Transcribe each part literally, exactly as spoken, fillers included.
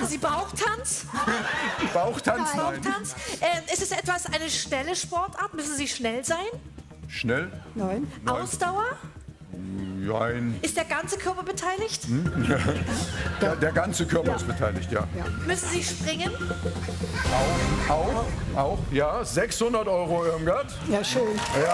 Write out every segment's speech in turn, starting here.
Sie Bauchtanz? Bauchtanz? Nein. Bauchtanz? Äh, ist es etwas, eine schnelle Sportart? Müssen Sie schnell sein? Schnell? Nein. Ausdauer? Nein. Ist der ganze Körper beteiligt? Der, der ganze Körper ist beteiligt, ja. Müssen Sie springen? Auch, auch, auch, ja. sechshundert Euro, Irmgard. Ja, schön. Ja.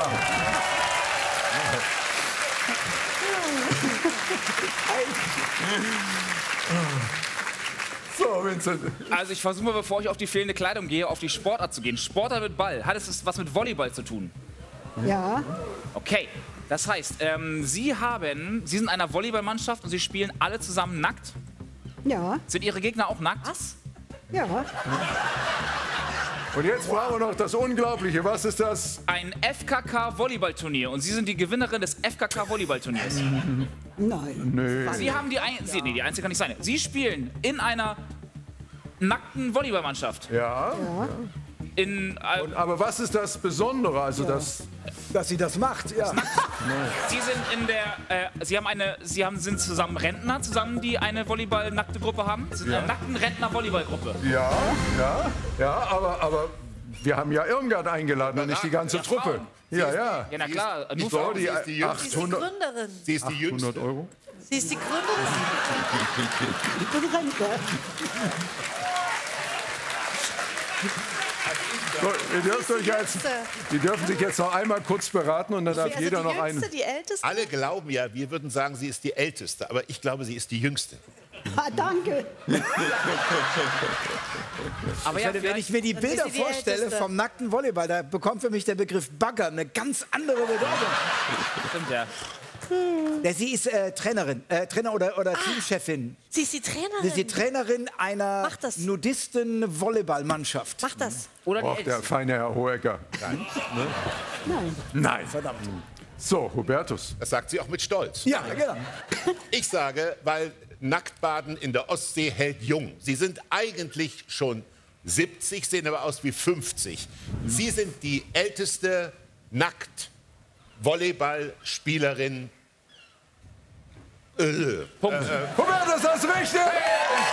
So, Vincent. Also ich versuche mal, bevor ich auf die fehlende Kleidung gehe, auf die Sportart zu gehen. Sportart mit Ball. Hat es was mit Volleyball zu tun? Ja. Okay. Das heißt, ähm, Sie haben, Sie sind in einer Volleyballmannschaft und Sie spielen alle zusammen nackt? Ja. Sind Ihre Gegner auch nackt? Was? Ja. Und jetzt brauchen wir noch das Unglaubliche. Was ist das? Ein F K K-Volleyballturnier und Sie sind die Gewinnerin des F K K-Volleyballturniers. Nein. Nee. Sie haben die, ein Sie, nee, die einzige kann nicht sein. Sie spielen in einer nackten Volleyballmannschaft. Ja. Ja. In, äh, Und, aber was ist das Besondere? Also das. Dass sie das macht, ja. Sie sind in der, äh, Sie haben eine, Sie haben, sind zusammen Rentner, zusammen, die eine Volleyball-nackte Gruppe haben. Sie sind Ja. eine nackten Rentner-Volleyballgruppe. Ja, ja, ja, aber, aber wir haben ja Irmgard eingeladen und nicht die ganze Ja, Truppe. Frauen. Ja, ja. Ja, na klar, nur So, Frauen. die Sie ist die Jüngste. Sie ist die achthundert, Gründerin. Sie ist die Jüngste. achthundert Euro. Sie ist die Gründerin. Ich bin Rentner. So, ihr, dürft euch jetzt, die dürfen sich jetzt noch einmal kurz beraten und dann darf Also jeder die noch Jüngste, einen. die Älteste? Alle glauben ja, wir würden sagen, sie ist die Älteste, aber ich glaube, sie ist die Jüngste. Ah, danke. Aber ja, Wenn ich vielleicht, mir die Dann Bilder ist sie die vorstelle Älteste. vom nackten Volleyball, da bekommt für mich der Begriff Bagger eine ganz andere Bedeutung. stimmt, ja. Ja, sie ist äh, Trainerin, äh, Trainer oder, oder Teamchefin. Sie ist die Trainerin. Sie ist die Trainerin einer Mach das. Nudisten-Volleyballmannschaft. Mach das. Oder die Och, der Älteste. feine Herr Hohecker. Nein. Nein. Verdammt. So, Hubertus. Das sagt sie auch mit Stolz. Ja, genau. Ich sage, weil Nacktbaden in der Ostsee hält jung. Sie sind eigentlich schon siebzig, sehen aber aus wie fünfzig. Sie sind die älteste Nackt-Volleyballspielerin. Äh, Punkt. Hubertus, das ist richtig!